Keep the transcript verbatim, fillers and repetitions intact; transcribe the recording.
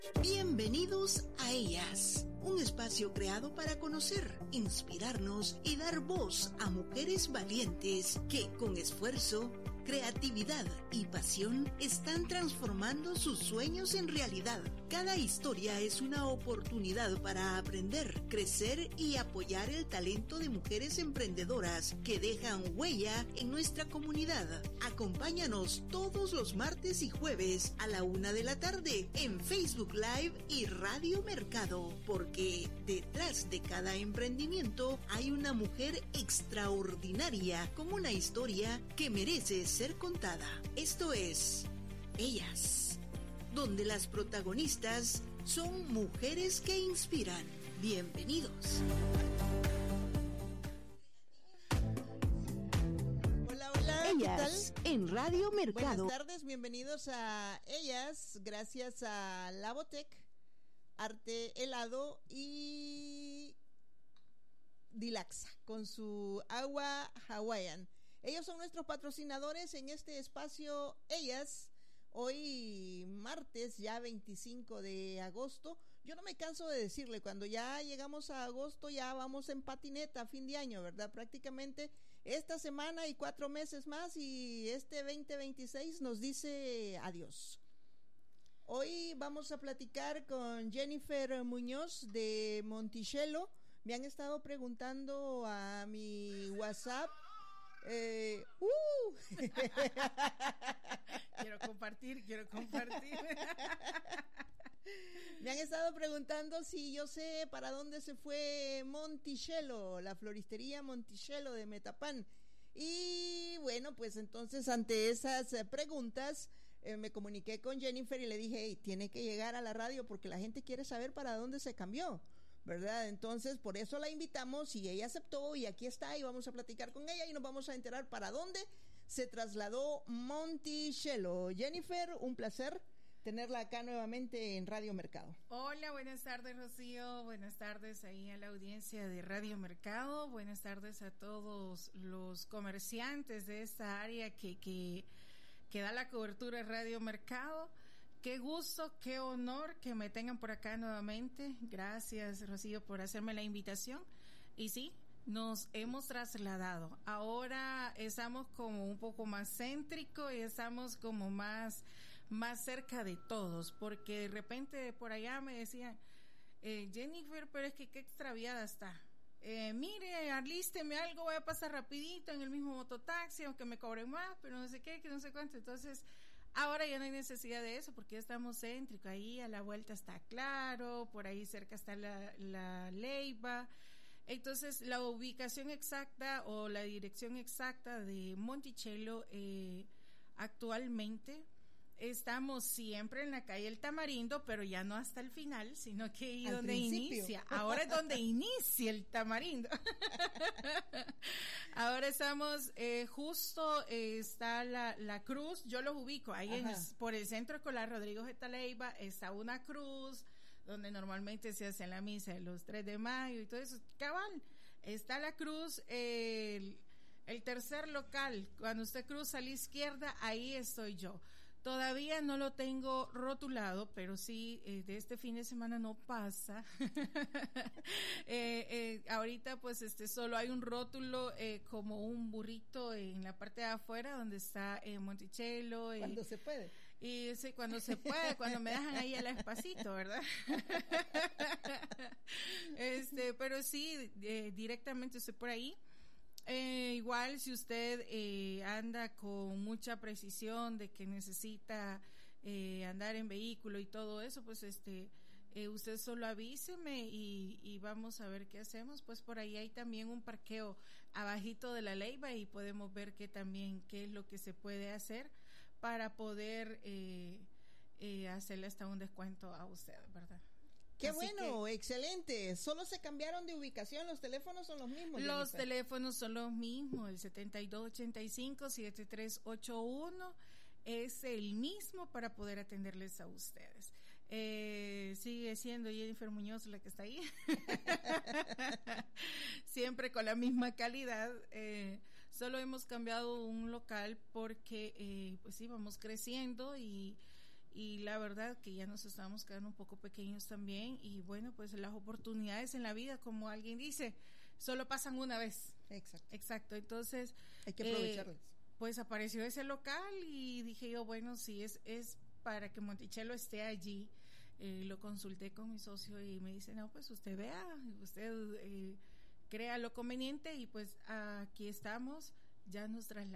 Bienvenidos a Ellas, un espacio creado para conocer, inspirarnos y dar voz a mujeres valientes que con esfuerzo, creatividad y pasión están transformando sus sueños en realidad. Cada historia es una oportunidad para aprender, crecer y apoyar el talento de mujeres emprendedoras que dejan huella en nuestra comunidad. Acompáñanos todos los martes y jueves a la una de la tarde en Facebook Live y Radio Mercado, porque detrás de cada emprendimiento hay una mujer extraordinaria con una historia que merece ser contada. Esto es Ellas, donde las protagonistas son mujeres que inspiran. Bienvenidos. Hola, hola, Ellas, ¿qué tal? En Radio Mercado. Buenas tardes, bienvenidos a Ellas, gracias a Labotec, Arte Helado y Dilaxa, con su agua hawaiian. Ellos son nuestros patrocinadores en este espacio Ellas. Hoy martes, ya veinticinco de agosto. Yo no me canso de decirle, cuando ya llegamos a agosto ya vamos en patineta a fin de año, ¿verdad? Prácticamente esta semana y cuatro meses más y este veinte veintiséis nos dice adiós. Hoy vamos a platicar con Jennifer Muñoz de Monticello. Me han estado preguntando a mi WhatsApp. Eh, uh. Quiero compartir, quiero compartir. Me han estado preguntando si yo sé para dónde se fue Monticello, la floristería Monticello de Metapán. Y bueno, pues entonces ante esas eh, preguntas eh, me comuniqué con Jennifer y le dije, hey, tiene que llegar a la radio porque la gente quiere saber para dónde se cambió, ¿verdad? Entonces por eso la invitamos y ella aceptó y aquí está y vamos a platicar con ella y nos vamos a enterar para dónde se trasladó Monticello. Jennifer, un placer tenerla acá nuevamente en Radio Mercado. Hola, buenas tardes, Rocío, buenas tardes ahí a la audiencia de Radio Mercado, buenas tardes a todos los comerciantes de esta área que, que, que da la cobertura de Radio Mercado. Qué gusto, qué honor que me tengan por acá nuevamente. Gracias, Rocío, por hacerme la invitación. Y sí, nos hemos trasladado. Ahora estamos como un poco más céntrico y estamos como más, más cerca de todos, porque de repente por allá me decían, eh, Jennifer, pero es que qué extraviada está. Eh, mire, alísteme algo, voy a pasar rapidito en el mismo mototaxi, aunque me cobren más, pero no sé qué, que no sé cuánto. Entonces, ahora ya no hay necesidad de eso porque ya estamos céntricos, ahí a la vuelta está Claro, por ahí cerca está la, la Leiva. Entonces la ubicación exacta o la dirección exacta de Monticello, eh, actualmente estamos siempre en la calle El Tamarindo, pero ya no hasta el final, sino que ahí Al donde principio. inicia, ahora es donde inicia el Tamarindo. Ahora estamos, eh, justo eh, está la, la cruz, yo los ubico, ahí en, por el centro escolar Rodrigo Geta Leiva está una cruz, donde normalmente se hace la misa de los tres de mayo y todo eso, cabal, está la cruz, eh, el, el tercer local, cuando usted cruza a la izquierda, ahí estoy yo. Todavía no lo tengo rotulado, pero sí, eh, de este fin de semana no pasa. eh, eh, ahorita pues este solo hay un rótulo eh, como un burrito en la parte de afuera donde está eh, Monticello. Cuando se puede. Y sí, cuando se puede, cuando me dejan ahí al espacito, ¿verdad? este, pero sí, eh, directamente estoy por ahí. Eh, igual si usted eh, anda con mucha precisión de que necesita eh, andar en vehículo y todo eso, pues este eh, usted solo avíseme y, y vamos a ver qué hacemos. Pues por ahí hay también un parqueo abajito de la Leiva y podemos ver que también qué es lo que se puede hacer para poder eh, eh, hacerle hasta un descuento a usted, ¿verdad? Qué Así bueno, que, excelente. Solo se cambiaron de ubicación, los teléfonos son los mismos. Los Jennifer. teléfonos son los mismos, el setenta y dos ochenta y cinco, setenta y tres ochenta y uno es el mismo para poder atenderles a ustedes. Eh, sigue siendo Jennifer Muñoz la que está ahí. Siempre con la misma calidad. Eh, solo hemos cambiado un local porque, eh, pues sí, vamos creciendo y y la verdad que ya nos estamos quedando un poco pequeños también, y bueno, pues las oportunidades en la vida, como alguien dice, solo pasan una vez. Exacto. Exacto, entonces hay que aprovecharlas. Eh, pues apareció ese local y dije yo, bueno, si es, es para que Monticello esté allí. Eh, lo consulté con mi socio y me dice, no, pues usted vea, usted eh, crea lo conveniente, y pues aquí estamos, ya nos trasladamos